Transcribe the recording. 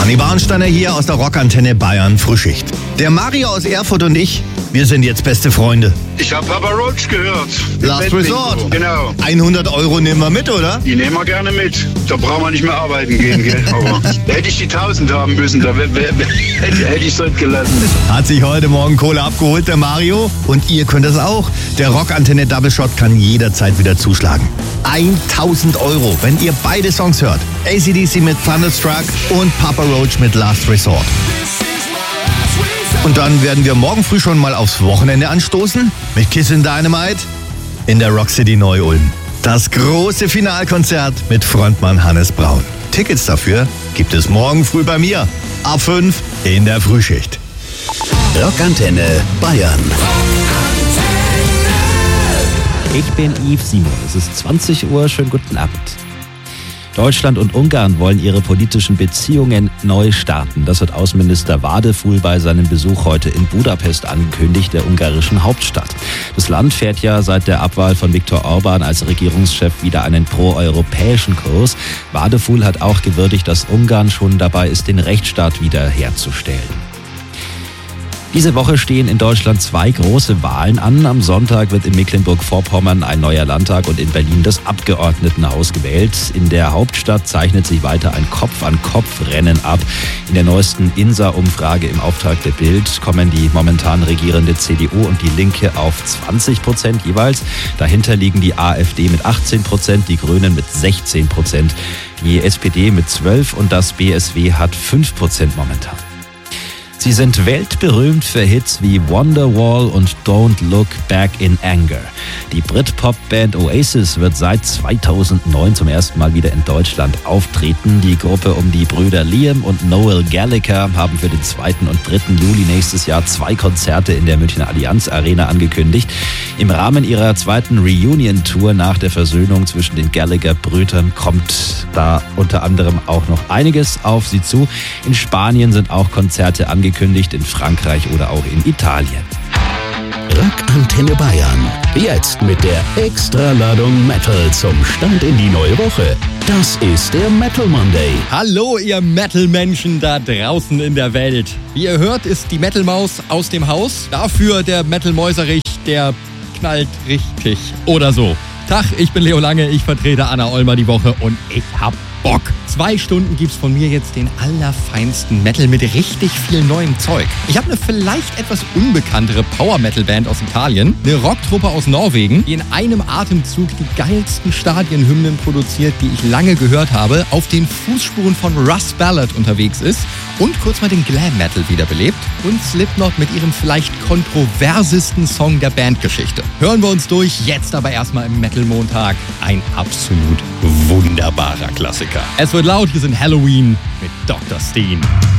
Ronny Barnsteiner hier aus der Rockantenne Bayern Frühschicht. Der Mario aus Erfurt und ich, wir sind jetzt beste Freunde. Ich habe Papa Roach gehört. Last Resort. Genau. 100 € nehmen wir mit, oder? Die nehmen wir gerne mit. Da brauchen wir nicht mehr arbeiten gehen, gell? Aber hätte ich die 1000 haben müssen, da hätte ich es nicht gelassen. Hat sich heute Morgen Kohle abgeholt, der Mario. Und ihr könnt es auch. Der Rockantenne Double Shot kann jederzeit wieder zuschlagen. 1000 €, wenn ihr beide Songs hört. AC/DC mit Thunderstruck und Papa Roach mit Last Resort. Und dann werden wir morgen früh schon mal aufs Wochenende anstoßen mit Kissin' Dynamite in der Rock City Neu-Ulm. Das große Finalkonzert mit Frontmann Hannes Braun. Tickets dafür gibt es morgen früh bei mir. Ab 5 in der Frühschicht. Rockantenne Bayern. Ich bin Yves Simon. Es ist 20 Uhr. Schönen guten Abend. Deutschland und Ungarn wollen ihre politischen Beziehungen neu starten. Das hat Außenminister Vardaful bei seinem Besuch heute in Budapest angekündigt, der ungarischen Hauptstadt. Das Land fährt ja seit der Abwahl von Viktor Orbán als Regierungschef wieder einen pro-europäischen Kurs. Vardaful hat auch gewürdigt, dass Ungarn schon dabei ist, den Rechtsstaat wiederherzustellen. Diese Woche stehen in Deutschland 2 große Wahlen an. Am Sonntag wird in Mecklenburg-Vorpommern ein neuer Landtag und in Berlin das Abgeordnetenhaus gewählt. In der Hauptstadt zeichnet sich weiter ein Kopf-an-Kopf-Rennen ab. In der neuesten INSA-Umfrage im Auftrag der Bild kommen die momentan regierende CDU und die Linke auf 20% jeweils. Dahinter liegen die AfD mit 18%, die Grünen mit 16%, die SPD mit 12% und das BSW hat 5% momentan. Sie sind weltberühmt für Hits wie Wonderwall und Don't Look Back in Anger. Die Britpop-Band Oasis wird seit 2009 zum ersten Mal wieder in Deutschland auftreten. Die Gruppe um die Brüder Liam und Noel Gallagher haben für den 2. und 3. Juli nächstes Jahr 2 Konzerte in der Münchner Allianz Arena angekündigt. Im Rahmen ihrer 2. Reunion-Tour nach der Versöhnung zwischen den Gallagher-Brüdern kommt da unter anderem auch noch einiges auf sie zu. In Spanien sind auch Konzerte angekündigt, in Frankreich oder auch in Italien. Rockantenne Bayern. Jetzt mit der Extraladung Metal zum Start in die neue Woche. Das ist der Metal Monday. Hallo ihr Metal-Menschen da draußen in der Welt. Wie ihr hört, ist die Metal-Maus aus dem Haus. Dafür der Metal-Mäuserich, der knallt richtig oder so. Tag, ich bin Leo Lange, ich vertrete Anna Olmer die Woche und ich hab Bock. 2 Stunden gibt's von mir jetzt den allerfeinsten Metal mit richtig viel neuem Zeug. Ich habe eine vielleicht etwas unbekanntere Power-Metal-Band aus Italien, eine Rocktruppe aus Norwegen, die in einem Atemzug die geilsten Stadienhymnen produziert, die ich lange gehört habe, auf den Fußspuren von Russ Ballard unterwegs ist und kurz mal den Glam-Metal wiederbelebt und Slipknot mit ihrem vielleicht kontroversesten Song der Bandgeschichte. Hören wir uns durch, jetzt aber erstmal im Metal-Montag ein absolut wunderbarer Klassiker. Es wird laut, hier sind Halloween mit Dr. Steen.